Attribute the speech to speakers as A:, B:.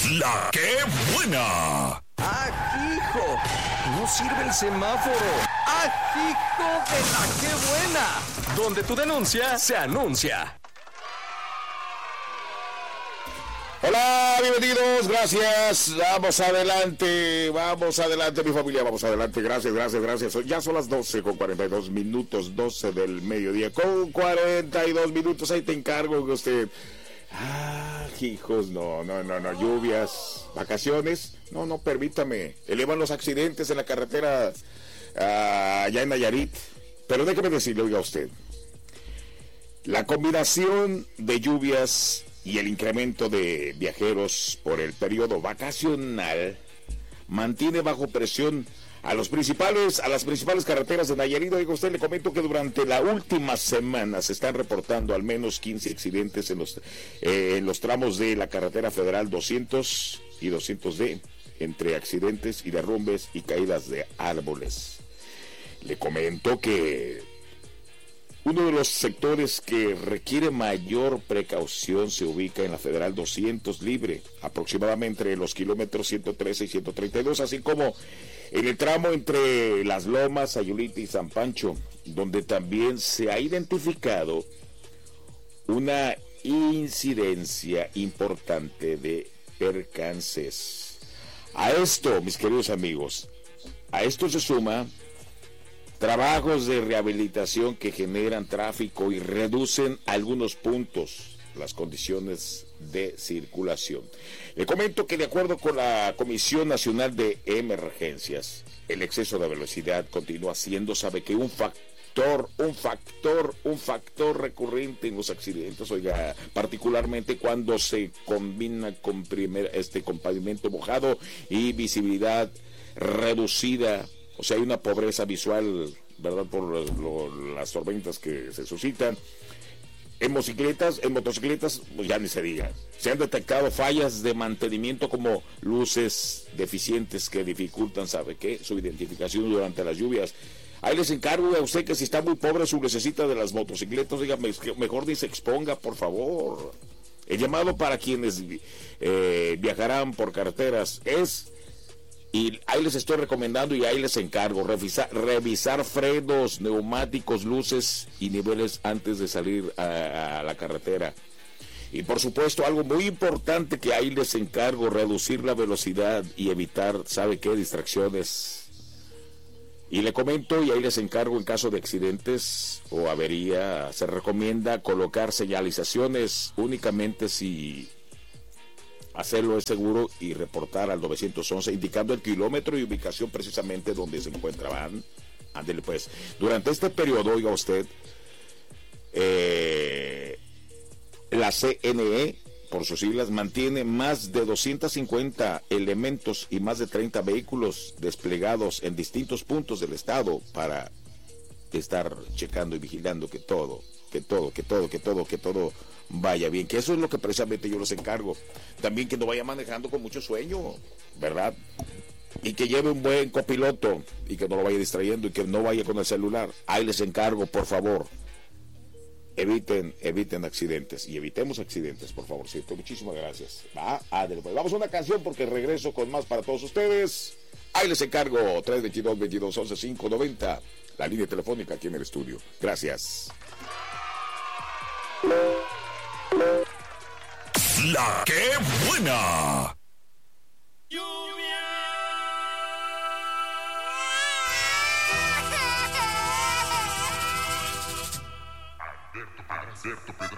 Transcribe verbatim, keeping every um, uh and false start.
A: La que buena.
B: ¡Ah, hijo! No sirve el semáforo. ¡Ah, hijo de la que buena! Donde tu denuncia se anuncia.
C: Hola, bienvenidos, gracias. Vamos adelante, vamos adelante, mi familia, vamos adelante. Gracias, gracias, gracias. Ya son las doce con cuarenta y dos minutos, doce del mediodía con cuarenta y dos minutos. Ahí te encargo que usted... Ah, hijos, no, no, no, no, lluvias, vacaciones, no, no, permítame, elevan los accidentes en la carretera uh, allá en Nayarit, pero déjeme decirle, oiga usted, la combinación de lluvias y el incremento de viajeros por el periodo vacacional mantiene bajo presión a los principales, a las principales carreteras de Nayarit. Oiga usted, le comento que durante la última semana se están reportando al menos quince accidentes en los, eh, en los tramos de la carretera federal doscientos y doscientos D, entre accidentes y derrumbes y caídas de árboles. Le comento que uno de los sectores que requiere mayor precaución se ubica en la Federal doscientos libre, aproximadamente entre los kilómetros ciento trece y ciento treinta y dos, así como en el tramo entre Las Lomas, Sayulita y San Pancho, donde también se ha identificado una incidencia importante de percances. A esto, mis queridos amigos, a esto se suma trabajos de rehabilitación que generan tráfico y reducen algunos puntos las condiciones de circulación. Le comento que de acuerdo con la Comisión Nacional de Emergencias, el exceso de velocidad continúa siendo, sabe que un factor, un factor, un factor recurrente en los accidentes, oiga, particularmente cuando se combina con primer, este, con pavimento mojado y visibilidad reducida. O sea, hay una pobreza visual, ¿verdad?, por lo, lo, las tormentas que se suscitan. En motocicletas, en motocicletas, pues ya ni se diga. Se han detectado fallas de mantenimiento como luces deficientes que dificultan, ¿sabe qué?, su identificación durante las lluvias. Ahí les encargo a usted que si está muy pobre su necesita de las motocicletas, dígame, mejor ni se exponga, por favor. El llamado para quienes eh, viajarán por carreteras es... Y ahí les estoy recomendando y ahí les encargo, revisar, revisar frenos, neumáticos, luces y niveles antes de salir a, a la carretera. Y por supuesto, algo muy importante que ahí les encargo, reducir la velocidad y evitar, ¿sabe qué?, distracciones. Y le comento y ahí les encargo, en caso de accidentes o avería, se recomienda colocar señalizaciones únicamente si... hacerlo es seguro y reportar al nueve once indicando el kilómetro y ubicación precisamente donde se encuentraban. Ándele pues. Durante este periodo, oiga usted, eh, la C N E, por sus siglas, mantiene más de doscientos cincuenta elementos y más de treinta vehículos desplegados en distintos puntos del estado para estar checando y vigilando que todo, que todo, que todo, que todo, que todo vaya bien, que eso es lo que precisamente yo les encargo. También que no vaya manejando con mucho sueño, ¿verdad? Y que lleve un buen copiloto y que no lo vaya distrayendo y que no vaya con el celular. Ahí les encargo, por favor. Eviten, eviten accidentes y evitemos accidentes, por favor, ¿cierto? Muchísimas gracias. Va, ándale, pues. Vamos a una canción porque regreso con más para todos ustedes. Ahí les encargo, tres veintidós, veintidós, once, cinco noventa, la línea telefónica aquí en el estudio. Gracias.
A: La que buena.
D: Alberto Pedro.